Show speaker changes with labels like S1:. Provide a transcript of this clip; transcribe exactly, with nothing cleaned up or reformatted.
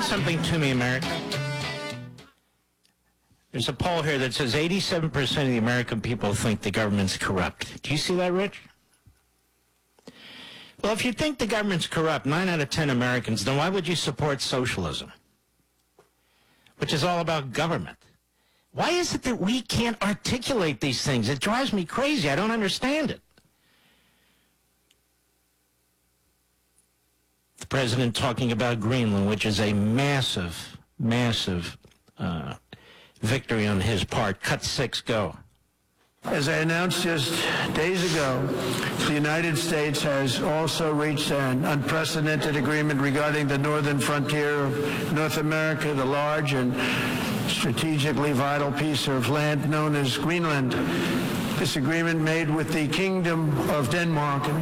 S1: something to me, America? There's a poll here that says eighty-seven percent of the American people think the government's corrupt. Do you see that, Rich? Well, if you think the government's corrupt, nine out of ten Americans, then why would you support socialism? Which is all about government. Why is it that we can't articulate these things? It drives me crazy. I don't understand it. The president talking about Greenland, which is a massive, massive uh, victory on his part. Cut six, go.
S2: As I announced just days ago, the United States has also reached an unprecedented agreement regarding the northern frontier of North America, the large and strategically vital piece of land known as Greenland. This agreement, made with the Kingdom of Denmark